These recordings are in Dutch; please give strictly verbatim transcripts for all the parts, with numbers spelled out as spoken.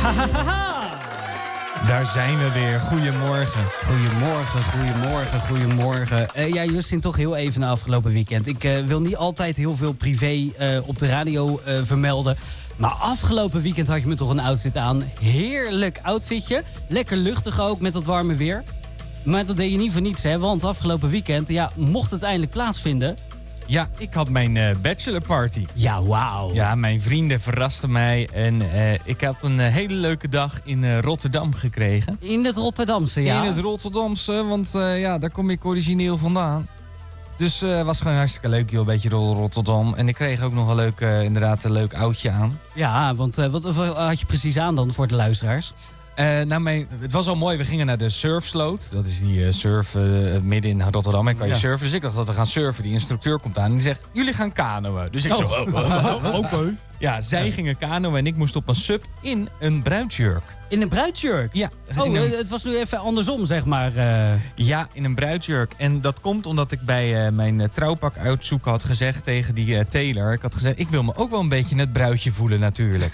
Daar zijn we weer. Goedemorgen. Goedemorgen, goedemorgen, goedemorgen. Uh, ja, Justin, toch heel even na afgelopen weekend. Ik uh, wil niet altijd heel veel privé uh, op de radio uh, vermelden. Maar afgelopen weekend had je me toch een outfit aan. Heerlijk outfitje. Lekker luchtig ook met dat warme weer. Maar dat deed je niet voor niets, hè. Want afgelopen weekend, ja, mocht het eindelijk plaatsvinden. Ja, ik had mijn uh, bachelorparty. Ja, wauw. Ja, mijn vrienden verrasten mij. En uh, ik had een uh, hele leuke dag in uh, Rotterdam gekregen. In het Rotterdamse, ja. In het Rotterdamse, want uh, ja, daar kom ik origineel vandaan. Dus het uh, was gewoon hartstikke leuk, joh, een beetje Rotterdam. En ik kreeg ook nog een leuk, uh, inderdaad, een leuk oudje aan. Ja, want uh, wat, wat had je precies aan dan voor de luisteraars? Uh, nou, mijn, het was al mooi. We gingen naar de surfsloot. Dat is die uh, surf uh, midden in Rotterdam. En kan je ja. surfen. Dus ik dacht dat we gaan surfen. Die instructeur komt aan en die zegt, jullie gaan kanoën. Dus ik oh. zo, oh, oh, oh, oh. Oké. Okay. Ja, zij ja. gingen kanoën en ik moest op een sub in een bruidsjurk. In een bruidsjurk? Ja. Oh, een... het was nu even andersom, zeg maar. Uh... Ja, in een bruidsjurk. En dat komt omdat ik bij uh, mijn uh, trouwpak uitzoeken had gezegd tegen die uh, tailor. Ik had gezegd, ik wil me ook wel een beetje het bruidje voelen natuurlijk.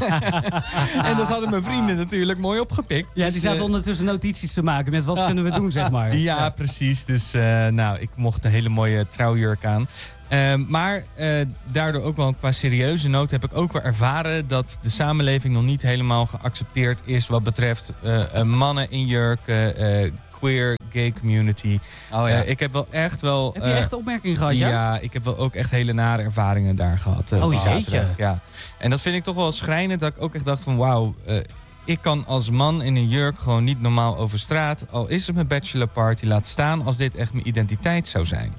En dat hadden mijn vrienden natuurlijk mooi opgepikt. Ja, die dus, zaten uh... ondertussen notities te maken met wat kunnen we doen, zeg maar. Ja, ja. precies. Dus uh, nou, ik mocht een hele mooie trouwjurk aan. Uh, maar uh, daardoor ook wel qua serieuze noot heb ik ook wel ervaren dat de samenleving nog niet helemaal geaccepteerd is wat betreft uh, uh, mannen in jurken, uh, queer, gay community. Oh, ja. uh, ik heb wel echt wel... Heb je uh, echt opmerking gehad, ja? Ja, ik heb wel ook echt hele nare ervaringen daar gehad. Uh, oh, jeetje. Ja. En dat vind ik toch wel schrijnend dat ik ook echt dacht van wauw... Uh, ik kan als man in een jurk gewoon niet normaal over straat. Al is het mijn bachelorparty, laat staan als dit echt mijn identiteit zou zijn.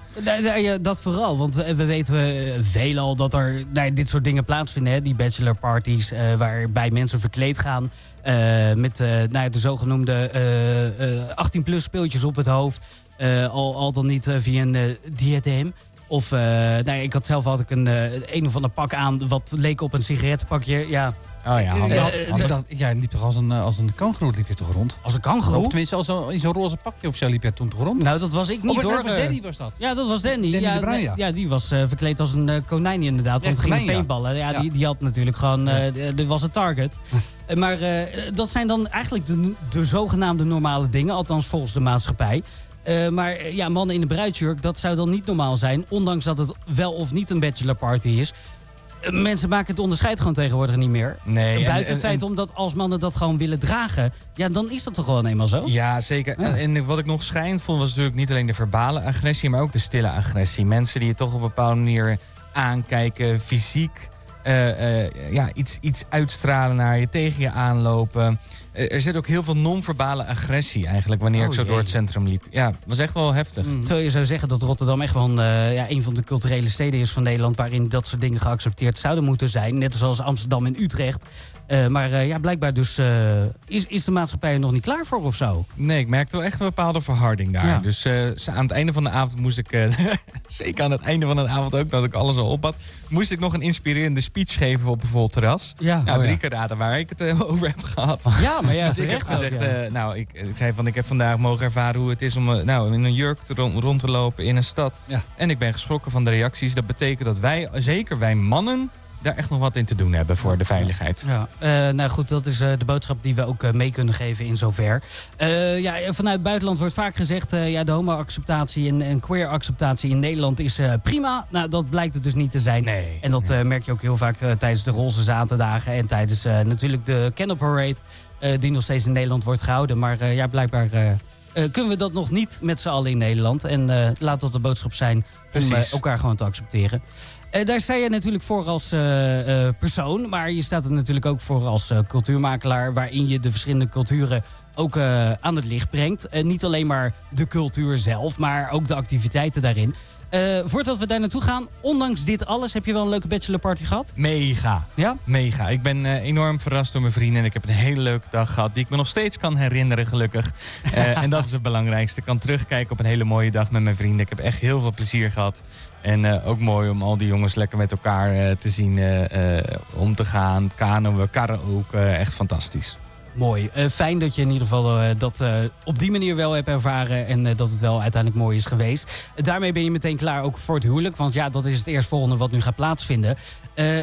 Dat vooral, want we weten veelal dat er nou, dit soort dingen plaatsvinden. Hè? Die bachelorparties uh, waarbij mensen verkleed gaan. Uh, met uh, nou, de zogenoemde uh, uh, achttien plus speeltjes op het hoofd. Uh, al, al dan niet uh, via een uh, diadeem. Of, uh, nou, ik had zelf had ik een, uh, een of ander pak aan wat leek op een sigarettenpakje. Ja. Oh ja, uh, uh, uh, dat, ja, liep toch als een, als een kangoeroe liep je toch rond? Als een kangoeroe? Of tenminste als een, in zo'n roze pakje of zo liep je toen toch rond? Nou, dat was ik niet, of, hoor. Of Danny was dat? Ja, dat was Danny. Danny ja, de Bruin, ja. ja, die was uh, verkleed als een uh, konijn inderdaad. Want ja, het ging konijn, paintballen. Ja, ja. Die, die had natuurlijk gewoon... Uh, er was een target. uh, maar uh, dat zijn dan eigenlijk de, de zogenaamde normale dingen. Althans volgens de maatschappij. Uh, maar uh, ja, mannen in een bruidsjurk, dat zou dan niet normaal zijn. Ondanks dat het wel of niet een bachelorparty is. Uh, mensen maken het onderscheid gewoon tegenwoordig niet meer. Nee, Buiten en, en, het feit en, omdat als mannen dat gewoon willen dragen. Ja, dan is dat toch gewoon eenmaal zo? Ja, zeker. Ja. En, en wat ik nog schrijnend vond was natuurlijk niet alleen de verbale agressie, maar ook de stille agressie. Mensen die je toch op een bepaalde manier aankijken, fysiek. Uh, uh, ja, iets, iets uitstralen naar je, tegen je aanlopen. Uh, er zit ook heel veel non-verbale agressie eigenlijk wanneer oh, ik zo jee. door het centrum liep. Ja, het was echt wel heftig. Mm. Terwijl je zou zeggen dat Rotterdam echt wel een, uh, ja, een van de culturele steden is van Nederland waarin dat soort dingen geaccepteerd zouden moeten zijn. Net zoals Amsterdam en Utrecht. Uh, maar uh, ja, blijkbaar dus uh, is, is de maatschappij er nog niet klaar voor of zo? Nee, ik merkte wel echt een bepaalde verharding daar. Ja. Dus uh, aan het einde van de avond moest ik, uh, zeker aan het einde van de avond ook, dat ik alles al op had, moest ik nog een inspirerende speech geven op een vol terras. Ja, nou, oh, drie ja. keer raden waar ik het uh, over heb gehad. Ja, maar ja, dus ik heb gezegd, ja. uh, nou, ik, ik zei van ik heb vandaag mogen ervaren hoe het is om uh, nou, in een jurk te rond, rond te lopen in een stad. Ja. En ik ben geschrokken van de reacties. Dat betekent dat wij, zeker wij mannen, daar echt nog wat in te doen hebben voor de veiligheid. Ja, uh, nou goed, dat is uh, de boodschap die we ook uh, mee kunnen geven in zover. Uh, ja, vanuit het buitenland wordt vaak gezegd, uh, ja, de homo-acceptatie en, en queer-acceptatie in Nederland is uh, prima. Nou, dat blijkt het dus niet te zijn. Nee. En dat uh, merk je ook heel vaak uh, tijdens de Roze Zaterdagen en tijdens uh, natuurlijk de Candle Parade, uh, die nog steeds in Nederland wordt gehouden. Maar uh, ja, blijkbaar uh, uh, kunnen we dat nog niet met z'n allen in Nederland. En uh, laat dat de boodschap zijn om uh, elkaar gewoon te accepteren. Uh, daar sta je natuurlijk voor als uh, uh, persoon, maar je staat er natuurlijk ook voor als uh, cultuurmakelaar, waarin je de verschillende culturen ook uh, aan het licht brengt. Uh, niet alleen maar de cultuur zelf, maar ook de activiteiten daarin. Uh, voordat we daar naartoe gaan, ondanks dit alles, heb je wel een leuke bachelorparty gehad? Mega. Ja? Mega. Ik ben uh, enorm verrast door mijn vrienden en ik heb een hele leuke dag gehad die ik me nog steeds kan herinneren, gelukkig. Uh, en dat is het belangrijkste. Ik kan terugkijken op een hele mooie dag met mijn vrienden. Ik heb echt heel veel plezier gehad. En uh, ook mooi om al die jongens lekker met elkaar uh, te zien uh, uh, om te gaan. Kanoën, karren ook. Uh, echt fantastisch. Mooi. Uh, fijn dat je in ieder geval uh, dat uh, op die manier wel hebt ervaren en uh, dat het wel uiteindelijk mooi is geweest. Uh, daarmee ben je meteen klaar ook voor het huwelijk, want ja, dat is het eerstvolgende wat nu gaat plaatsvinden. Uh,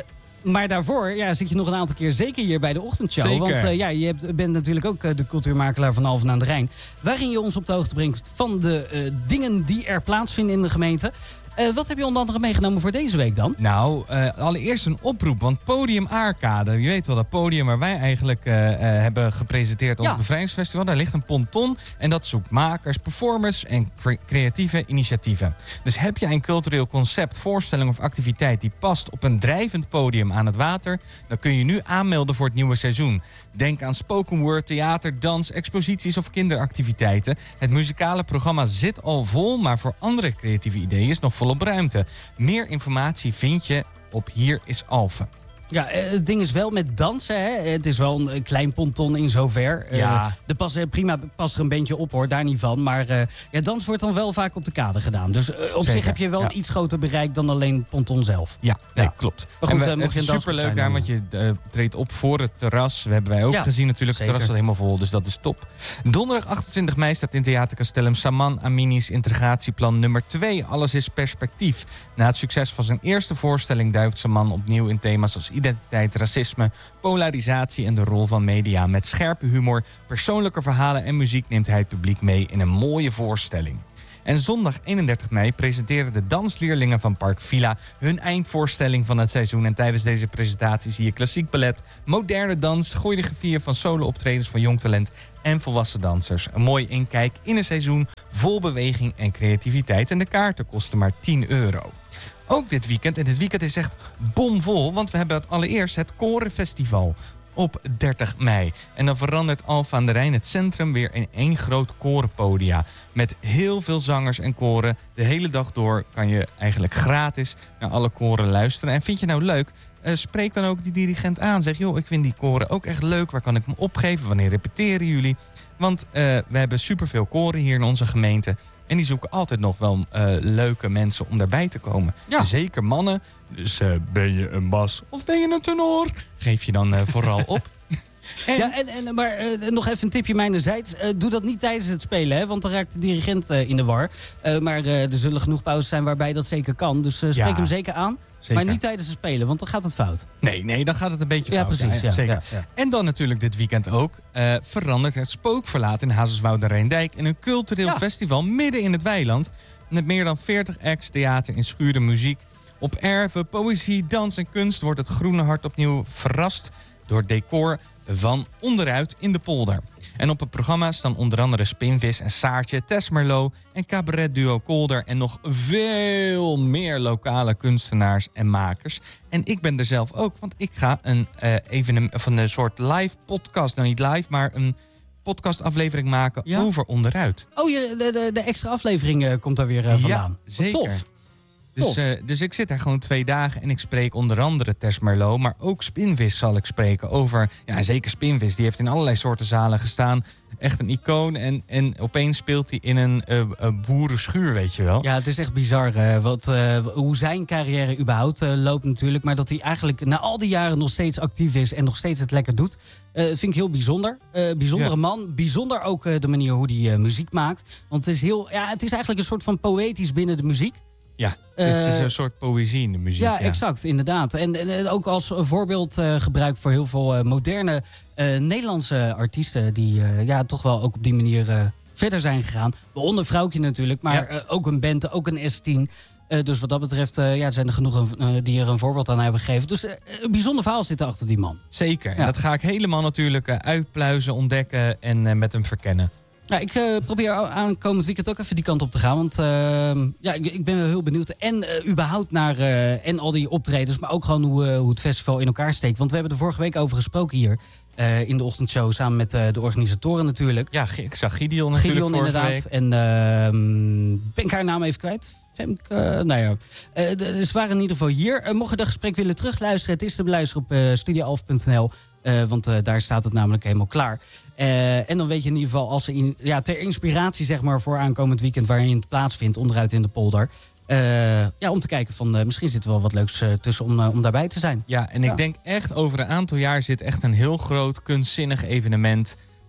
Maar daarvoor ja, zit je nog een aantal keer zeker hier bij de ochtendshow. Zeker. Want uh, ja, je hebt, bent natuurlijk ook uh, de cultuurmakelaar van Alphen aan de Rijn. Waarin je ons op de hoogte brengt van de uh, dingen die er plaatsvinden in de gemeente. Uh, wat heb je onder andere meegenomen voor deze week dan? Nou, uh, allereerst een oproep, want Podium Aarkade, je weet wel dat podium waar wij eigenlijk uh, uh, hebben gepresenteerd ons ja. bevrijdingsfestival, daar ligt een ponton en dat zoekt makers, performers en cre- creatieve initiatieven. Dus heb je een cultureel concept, voorstelling of activiteit die past op een drijvend podium aan het water, dan kun je nu aanmelden voor het nieuwe seizoen. Denk aan spoken word, theater, dans, exposities of kinderactiviteiten. Het muzikale programma zit al vol, maar voor andere creatieve ideeën is nog volop ruimte. Meer informatie vind je op Hier is Alphen. Ja, het ding is wel met dansen. Hè? Het is wel een klein ponton in zover. Ja. Uh, de pas, prima past er een beetje op hoor, daar niet van. Maar uh, ja, dans wordt dan wel vaak op de kade gedaan. Dus uh, op Zeker, zich heb je wel ja. een iets groter bereik dan alleen het ponton zelf. Ja, nee, Ja. klopt. Maar goed, en we, uh, mocht het je is een dansgroep superleuk zijn, daar, dan- want je uh, treedt op voor het terras. Dat hebben wij ook Ja, gezien natuurlijk. zeker. Het terras staat helemaal vol, dus dat is top. Donderdag achtentwintig mei staat in Theater Castellum Saman Amini's integratieplan nummer twee. Alles is perspectief. Na het succes van zijn eerste voorstelling duikt Saman opnieuw in thema's als identiteit, racisme, polarisatie en de rol van media. Met scherpe humor, persoonlijke verhalen en muziek neemt hij het publiek mee in een mooie voorstelling. En zondag eenendertig mei presenteren de dansleerlingen van Park Villa hun eindvoorstelling van het seizoen. En tijdens deze presentatie zie je klassiek ballet, moderne dans, choreografieën van solo-optredens van jong talent en volwassen dansers. Een mooi inkijk in een seizoen vol beweging en creativiteit. En de kaarten kosten maar tien euro. Ook dit weekend, en dit weekend is echt bomvol, want we hebben het allereerst het Korenfestival op dertig mei. En dan verandert Alphen aan de Rijn het centrum weer in één groot korenpodia. Met heel veel zangers en koren. De hele dag door kan je eigenlijk gratis naar alle koren luisteren. En vind je nou leuk? Uh, spreek dan ook die dirigent aan. Zeg, joh, ik vind die koren ook echt leuk. Waar kan ik me opgeven? Wanneer repeteren jullie? Want uh, we hebben superveel koren hier in onze gemeente. En die zoeken altijd nog wel uh, leuke mensen om daarbij te komen. Ja. Zeker mannen. Dus uh, ben je een bas of ben je een tenor? Geef je dan uh, vooral op. En... Ja, en, en, maar uh, nog even een tipje mijnerzijds. Uh, doe dat niet tijdens het spelen, hè, want dan raakt de dirigent uh, in de war. Uh, maar uh, er zullen genoeg pauzes zijn waarbij dat zeker kan. Dus uh, spreek Ja, hem zeker aan. zeker. Maar niet tijdens het spelen, want dan gaat het fout. Nee, nee, dan gaat het een beetje Ja, fout. precies. Ja, zeker. ja, ja. En dan natuurlijk dit weekend ook uh, verandert het Spookverlaat in Hazerswoude Rijndijk in een cultureel Ja. festival midden in het weiland. Met meer dan veertig acts, theater, inschuren, muziek. Op erven, poëzie, dans en kunst wordt het Groene Hart opnieuw verrast door decor van onderuit in de polder. En op het programma staan onder andere Spinvis en Saartje, Tess Merlot en cabaretduo Kolder en nog veel meer lokale kunstenaars en makers. En ik ben er zelf ook, want ik ga een uh, evenement van een soort live podcast, nou niet live, maar een podcastaflevering maken Ja? over onderuit. Oh, je, de, de, de extra aflevering uh, komt daar weer uh, vandaan. Ja, zeker. Tof. Dus, Tof. uh, dus ik zit daar gewoon twee dagen en ik spreek onder andere Tess Merlot, maar ook Spinvis zal ik spreken over. Ja, zeker Spinvis, die heeft in allerlei soorten zalen gestaan. Echt een icoon en, en opeens speelt hij in een uh, uh, boerenschuur, weet je wel. Ja, het is echt bizar uh, wat, uh, hoe zijn carrière überhaupt uh, loopt natuurlijk. Maar dat hij eigenlijk na al die jaren nog steeds actief is en nog steeds het lekker doet. Uh, vind ik heel bijzonder. Uh, bijzondere Ja. man. Bijzonder ook uh, de manier hoe hij uh, muziek maakt. Want het is, heel, ja, het is eigenlijk een soort van poëtisch binnen de muziek. Ja, het is, het is Uh, een soort poëzie in de muziek. Ja, exact, inderdaad. En, en, en ook als voorbeeld uh, gebruikt voor heel veel uh, moderne uh, Nederlandse artiesten... die uh, ja, toch wel ook op die manier uh, verder zijn gegaan. Waaronder Vrouwtje natuurlijk, maar Ja. uh, ook een Bente, ook een S tien. Uh, dus wat dat betreft uh, ja, zijn er genoeg uh, die er een voorbeeld aan hebben gegeven. Dus uh, een bijzonder verhaal zit er achter die man. Zeker. En Ja. dat ga ik helemaal natuurlijk uh, uitpluizen, ontdekken en uh, met hem verkennen. Ja, ik uh, probeer aankomend weekend ook even die kant op te gaan. Want uh, ja, ik, ik ben wel heel benieuwd. En uh, überhaupt naar uh, en al die optredens. Maar ook gewoon hoe, uh, hoe het festival in elkaar steekt. Want we hebben er vorige week over gesproken hier. Uh, in de ochtendshow. Samen met uh, de organisatoren natuurlijk. Ja, ik zag Gideon natuurlijk Gideon vorige inderdaad. week. En uh, ben ik haar naam even kwijt? Femke, uh, nou ja. Uh, de, ze waren in ieder geval hier. Uh, mocht je dat gesprek willen terugluisteren. Het is te beluisteren op uh, studio alf punt n l. Uh, want uh, daar staat het namelijk helemaal klaar. Uh, en dan weet je in ieder geval, als ze in, ja, ter inspiratie zeg maar, voor aankomend weekend waarin het plaatsvindt, onderuit in de polder. Uh, ja, om te kijken van uh, misschien zit er wel wat leuks uh, tussen om, uh, om daarbij te zijn. Ja, en Ja. ik denk echt over een aantal jaar zit echt een heel groot kunstzinnig evenement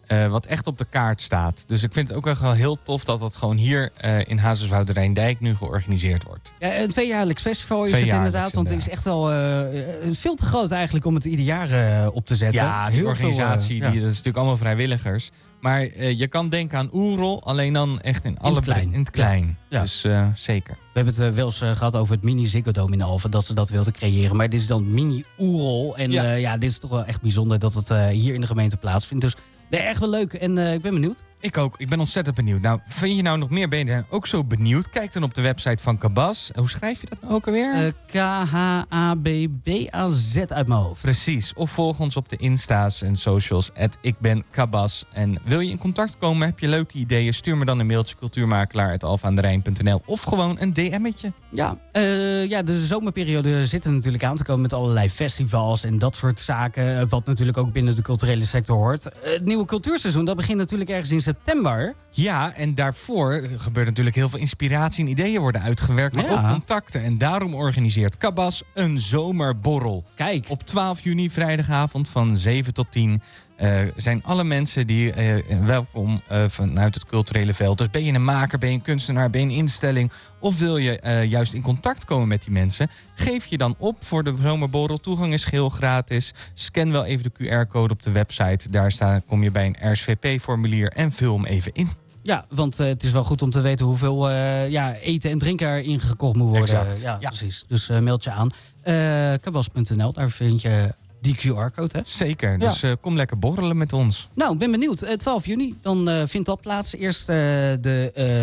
Uh, wat echt op de kaart staat. Dus ik vind het ook echt wel heel tof dat dat gewoon hier uh, in Hazerswoude Rijndijk nu georganiseerd wordt. Ja, een tweejaarlijks festival is tweejaarlijks, het inderdaad. Want het is echt wel uh, veel te groot eigenlijk om het ieder jaar uh, op te zetten. Ja, die heel organisatie, veel, uh, die, ja. dat is natuurlijk allemaal vrijwilligers. Maar uh, je kan denken aan Oerol, alleen dan echt in, alle het klein. in het klein. Ja. Dus uh, zeker. We hebben het uh, wel eens uh, gehad over het mini Ziggo Dome in Alphen, dat ze dat wilden creëren. Maar dit is dan mini Oerol. En ja. Uh, ja, dit is toch wel echt bijzonder dat het uh, hier in de gemeente plaatsvindt. Dus nee, echt wel leuk en uh, ik ben benieuwd. Ik ook. Ik ben ontzettend benieuwd. Nou, vind je nou nog meer? Ben je er ook zo benieuwd? Kijk dan op de website van Kabas. Hoe schrijf je dat nou ook alweer? Uh, K H A B B A Z uit mijn hoofd. Precies. Of volg ons op de Insta's en socials. at ik ben Kabas. En wil je in contact komen? Heb je leuke ideeën? Stuur me dan een mailtje cultuurmakelaar at alpha aan de rijn punt n l of gewoon een D M'tje. Ja, uh, ja, de zomerperiode zit er natuurlijk aan te komen met allerlei festivals en dat soort zaken. Wat natuurlijk ook binnen de culturele sector hoort. Uh, het nieuwe cultuurseizoen, dat begint natuurlijk ergens in september. Ja, en daarvoor gebeurt natuurlijk heel veel inspiratie en ideeën worden uitgewerkt, maar ja. ook contacten. En daarom organiseert Kabas een zomerborrel. Kijk. Op twaalf juni, vrijdagavond van zeven tot tien... Uh, zijn alle mensen die uh, welkom uh, vanuit het culturele veld. Dus ben je een maker, ben je een kunstenaar, ben je een instelling... of wil je uh, juist in contact komen met die mensen... geef je dan op voor de zomerborrel. Toegang is geheel gratis. Scan wel even de Q R-code op de website. Daar sta, kom je bij een R S V P-formulier en vul hem even in. Ja, want uh, het is wel goed om te weten hoeveel uh, ja, eten en drinken erin gekocht moet worden. Exact. Ja, Ja. precies. Dus uh, meld je aan. Uh, kabas punt n l, daar vind je die Q R-code, hè? Zeker, dus Ja. uh, kom lekker borrelen met ons. Nou, ik ben benieuwd. Uh, twaalf juni, dan uh, vindt dat plaats. Eerst uh, de... Uh,